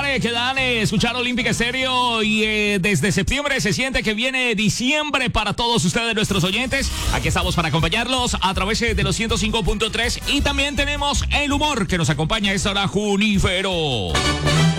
tarde que dan escuchar Olímpica Estéreo y desde septiembre se siente que viene diciembre para todos ustedes, nuestros oyentes. Aquí estamos para acompañarlos a través de los 105.3 y también tenemos el humor que nos acompaña a esta hora, Junífero.